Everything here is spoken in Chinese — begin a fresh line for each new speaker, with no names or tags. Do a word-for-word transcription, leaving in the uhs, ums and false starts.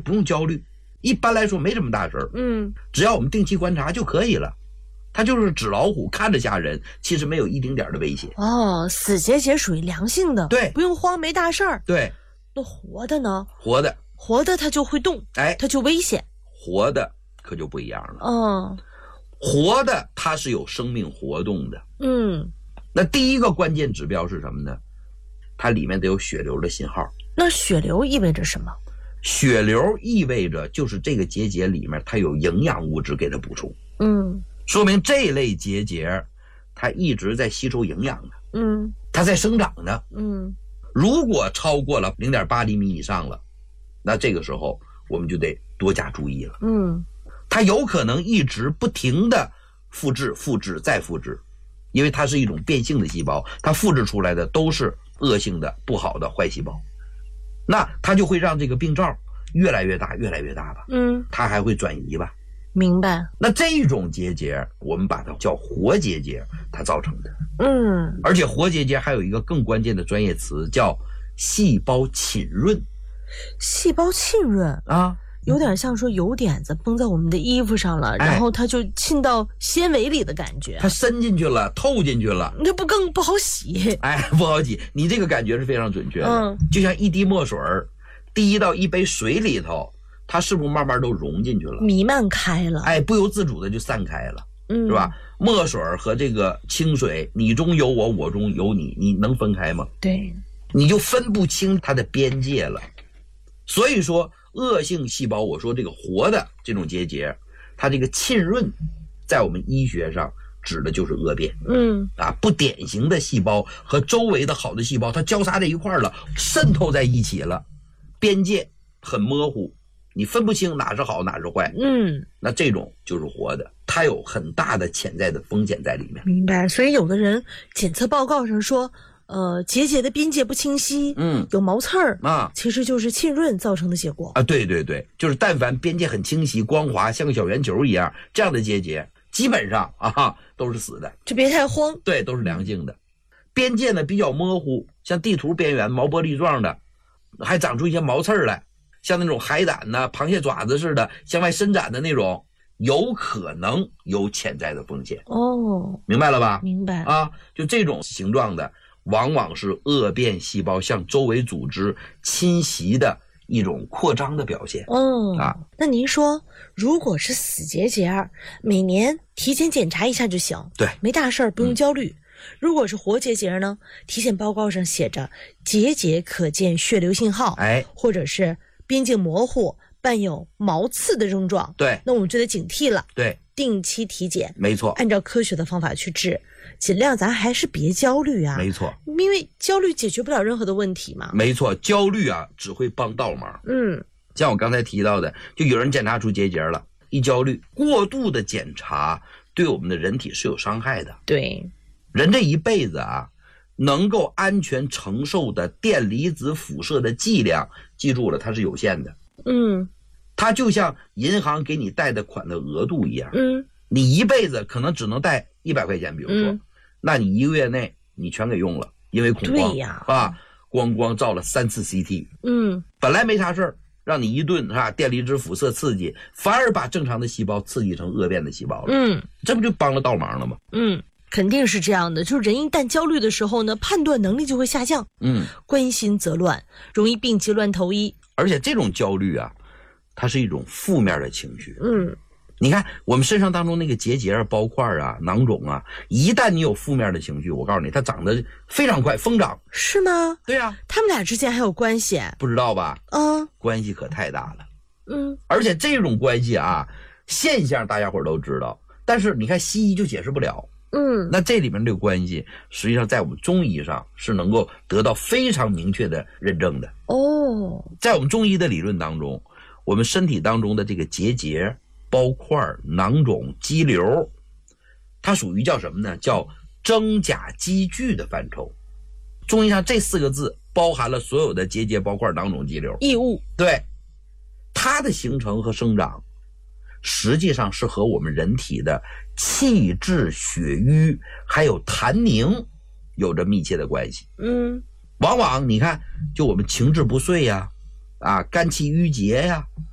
不用焦虑，一般来说没什么大事儿，
嗯，
只要我们定期观察就可以了。它就是纸老虎，看着吓人，其实没有一丁点的危险。
哦，死结节属于良性的，
对，
不用慌，没大事儿。
对，
那活的呢？
活的，
活的它就会动，
哎，
它就危险。
活的可就不一样了。
嗯，
活的它是有生命活动的。
嗯，
那第一个关键指标是什么呢？它里面得有血流的信号。
那血流意味着什么？
血流意味着就是这个结节里面它有营养物质给它补充。
嗯，
说明这类结节它一直在吸收营养呢。
嗯，
它在生长呢。
嗯，
如果超过了 零点八厘米以上了，那这个时候我们就得多加注意了。
嗯，
它有可能一直不停的复制复制再复制，因为它是一种变性的细胞，它复制出来的都是恶性的不好的坏细胞，那它就会让这个病灶越来越大越来越大吧。
嗯，
它还会转移吧。
明白。
那这种结节我们把它叫活结节，它造成的。
嗯，
而且活结节还有一个更关键的专业词叫细胞浸润。
细胞浸润
啊，
有点像说油点子崩在我们的衣服上了，
哎、
然后它就浸到纤维里的感觉，
它伸进去了，透进去了，
那不更不好洗？
哎，不好洗。你这个感觉是非常准确的。
嗯，
就像一滴墨水滴到一杯水里头，它是不是慢慢都融进去了，
弥漫开了？
哎，不由自主的就散开了，
嗯，
是吧？墨水和这个清水，你中有我，我中有你，你能分开吗？
对，
你就分不清它的边界了。所以说恶性细胞，我说这个活的这种结节，它这个浸润在我们医学上指的就是恶变。
嗯，
啊，不典型的细胞和周围的好的细胞它交叉在一块了，渗透在一起了，边界很模糊，你分不清哪是好哪是坏。
嗯，
那这种就是活的，它有很大的潜在的风险在里面。
明白。所以有的人检测报告上说呃，结节的边界不清晰，
嗯，
有毛刺儿
啊，
其实就是浸润造成的结果
啊。对对对，就是但凡边界很清晰、光滑，像个小圆球一样，这样的结节基本上啊都是死的，
就别太慌。
对，都是良性的。边界呢比较模糊，像地图边缘毛玻璃状的，还长出一些毛刺儿来，像那种海胆呢、螃蟹爪子似的向外伸展的那种，有可能有潜在的风险。
哦，
明白了吧？
明白
啊，就这种形状的。往往是恶变细胞向周围组织侵袭的一种扩张的表现。
哦，
啊，
那您说，如果是死结节，每年体检检查一下就行，
对，
没大事儿，不用焦虑。嗯、如果是活结节呢，体检报告上写着结节可见血流信号，
哎，
或者是边境模糊、伴有毛刺的症状，
对，
那我们就得警惕了。
对，
定期体检，
没错，
按照科学的方法去治。尽量咱还是别焦虑啊，
没错，
因为焦虑解决不了任何的问题嘛。
没错，焦虑啊只会帮倒忙。
嗯，
像我刚才提到的，就有人检查出结节了，一焦虑，过度的检查对我们的人体是有伤害的。
对，
人这一辈子啊，能够安全承受的电离子辐射的剂量，记住了，它是有限的。
嗯，
它就像银行给你贷的款的额度一样。
嗯，
你一辈子可能只能贷一百块钱，比如说、
嗯，
那你一个月内你全给用了，因为恐慌，
对呀，
啊，咣咣照了三次 C T，
嗯，
本来没啥事儿，让你一顿啊电离子辐射刺激，反而把正常的细胞刺激成恶变的细胞了，
嗯，
这不就帮了倒忙了吗？
嗯，肯定是这样的，就是人一旦焦虑的时候呢，判断能力就会下降，
嗯，
关心则乱，容易病急乱投医，
而且这种焦虑啊，它是一种负面的情绪，
嗯。
你看我们身上当中那个结节啊、包块啊、囊肿啊，一旦你有负面的情绪，我告诉你，它长得非常快，疯长。
是吗？
对呀、啊，
他们俩之间还有关系？
不知道吧？
嗯，
关系可太大了。
嗯，
而且这种关系啊，现象大家伙都知道，但是你看西医就解释不了。
嗯，
那这里面这个关系，实际上在我们中医上是能够得到非常明确的认证的。
哦，
在我们中医的理论当中，我们身体当中的这个结节、包块、囊肿、肌瘤，它属于叫什么呢？叫真假积聚的范畴。中医上这四个字包含了所有的结节、包块、囊肿、肌瘤。
异物。
对，它的形成和生长，实际上是和我们人体的气滞、血瘀还有痰凝有着密切的关系。
嗯，
往往你看，就我们情志不遂呀、啊，啊，肝气郁结呀、